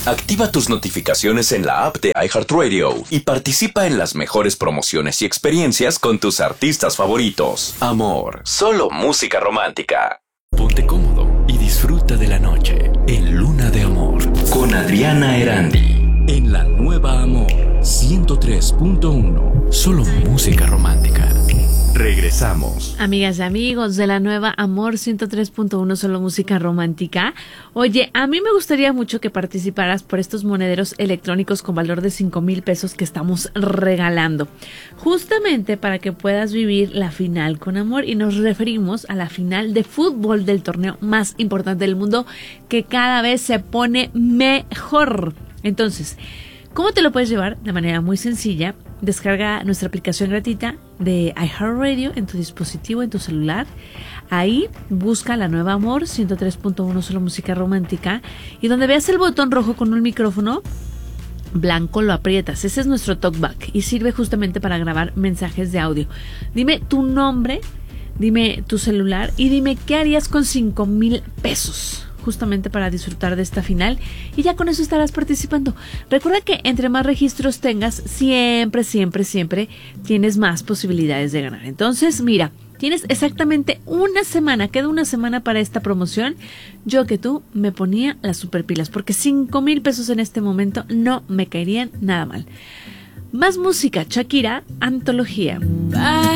Activa tus notificaciones en la app de iHeartRadio y participa en las mejores promociones y experiencias con tus artistas favoritos. Amor, solo música romántica. Ponte cómodo y disfruta de la noche en Luna de Amor con Adriana Erandi. En la nueva Amor 103.1. Solo música romántica. Regresamos. Amigas y amigos de la nueva Amor 103.1, solo música romántica. Oye, a mí me gustaría mucho que participaras por estos monederos electrónicos con valor de 5,000 pesos que estamos regalando. Justamente para que puedas vivir la final con amor. Y nos referimos a la final de fútbol del torneo más importante del mundo, que cada vez se pone mejor. Entonces, ¿cómo te lo puedes llevar? De manera muy sencilla. Descarga nuestra aplicación gratuita de iHeartRadio en tu dispositivo, en tu celular. Ahí busca la nueva Amor 103.1, solo música romántica. Y donde veas el botón rojo con un micrófono blanco, lo aprietas. Ese es nuestro talkback y sirve justamente para grabar mensajes de audio. Dime tu nombre, dime tu celular y dime qué harías con 5,000 pesos. Justamente para disfrutar de esta final, y ya con eso estarás participando. Recuerda que entre más registros tengas, siempre tienes más posibilidades de ganar. Entonces, mira, tienes exactamente una semana, queda una semana para esta promoción. Yo que tú me ponía las superpilas, porque 5,000 pesos en este momento no me caerían nada mal. Más música, Shakira, Antología. Bye.